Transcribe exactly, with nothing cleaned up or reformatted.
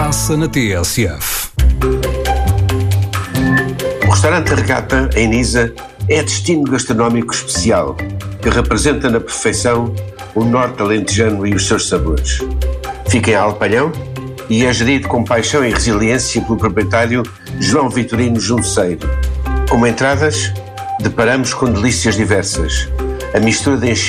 passa na T S F. O restaurante Regata, em Nisa, é destino gastronómico especial que representa na perfeição o norte alentejano e os seus sabores. Fica em Alpalhão e é gerido com paixão e resiliência pelo proprietário João Vitorino Junceiro. Como entradas, deparamos com delícias diversas. A mistura de enchidos